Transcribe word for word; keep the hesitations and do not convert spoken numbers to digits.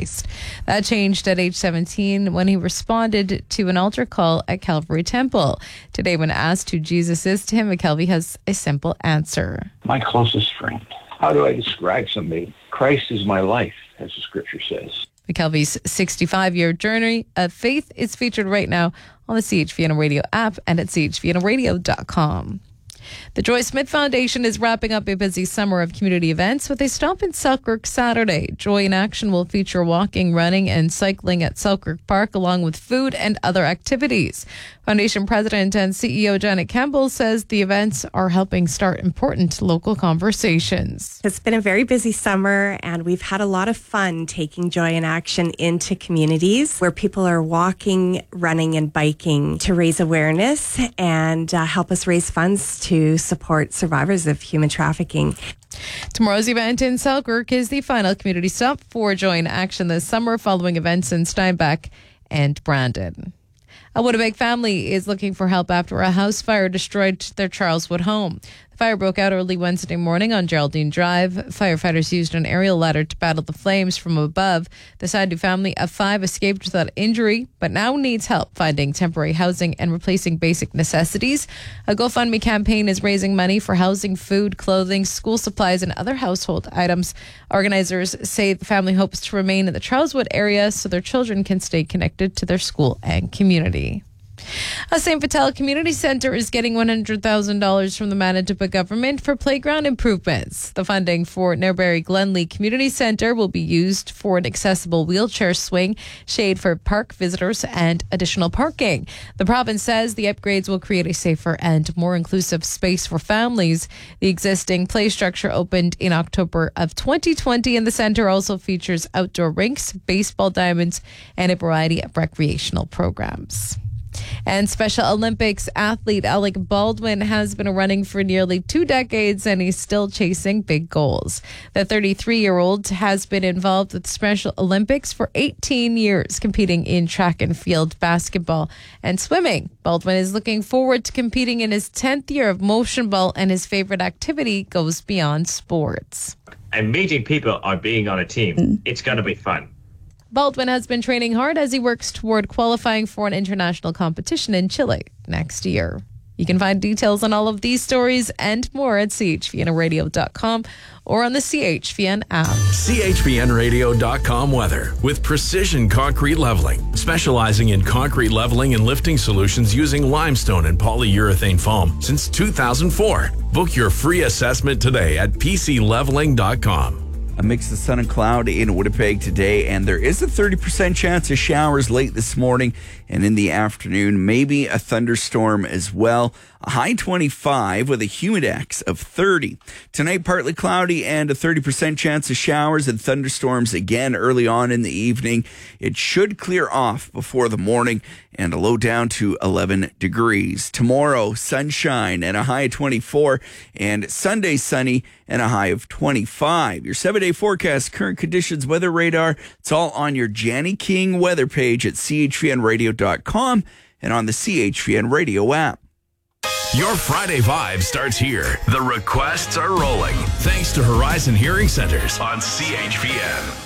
Christ. That changed at age seventeen when he responded to an altar call at Calvary Temple. Today, when asked who Jesus is to him, McKelvey has a simple answer. My closest friend. How do I describe somebody? Christ is my life, as the scripture says. McKelvey's sixty-five-year journey of faith is featured right now on the C H V N Radio app and at c h v n radio dot com. The Joy Smith Foundation is wrapping up a busy summer of community events with a stop in Selkirk Saturday. Joy in Action will feature walking, running, and cycling at Selkirk Park, along with food and other activities. Foundation President and C E O Janet Campbell says the events are helping start important local conversations. It's been a very busy summer, and we've had a lot of fun taking Joy in Action into communities where people are walking, running, and biking to raise awareness and uh, help us raise funds to support survivors of human trafficking. Tomorrow's event in Selkirk is the final community stop for Joy in Action this summer, following events in Steinbach and Brandon. A Winnipeg family is looking for help after a house fire destroyed their Charleswood home. The fire broke out early Wednesday morning on Geraldine Drive. Firefighters used an aerial ladder to battle the flames from above. The Sadu family of five escaped without injury, but now needs help finding temporary housing and replacing basic necessities. A GoFundMe campaign is raising money for housing, food, clothing, school supplies, and other household items. Organizers say the family hopes to remain in the Charleswood area so their children can stay connected to their school and community. A Saint Vital Community Centre is getting one hundred thousand dollars from the Manitoba government for playground improvements. The funding for Nairbury Glenlee Community Centre will be used for an accessible wheelchair swing, shade for park visitors, and additional parking. The province says the upgrades will create a safer and more inclusive space for families. The existing play structure opened in October of twenty twenty, and the centre also features outdoor rinks, baseball diamonds, and a variety of recreational programs. And Special Olympics athlete Alec Baldwin has been running for nearly two decades, and he's still chasing big goals. The thirty-three-year-old has been involved with Special Olympics for eighteen years, competing in track and field, basketball, and swimming. Baldwin is looking forward to competing in his tenth year of motion ball, and his favorite activity goes beyond sports. And meeting people or being on a team, it's going to be fun. Baldwin has been training hard as he works toward qualifying for an international competition in Chile next year. You can find details on all of these stories and more at c h v n radio dot com or on the C H V N app. c h v n radio dot com weather with Precision Concrete Leveling, specializing in concrete leveling and lifting solutions using limestone and polyurethane foam since two thousand four. Book your free assessment today at p c leveling dot com. A mix of sun and cloud in Winnipeg today, and there is a thirty percent chance of showers late this morning and in the afternoon, maybe a thunderstorm as well. A high twenty-five with a humidex of thirty. Tonight, partly cloudy and a thirty percent chance of showers and thunderstorms again early on in the evening. It should clear off before the morning and a low down to eleven degrees. Tomorrow, sunshine and a high of twenty-four, and Sunday sunny and a high of twenty-five. Your seven-day forecast, current conditions, weather radar, it's all on your Janny King weather page at c h v n radio dot com and on the C H V N Radio app. Your Friday vibe starts here. The requests are rolling. Thanks to Horizon Hearing Centers on C H V N.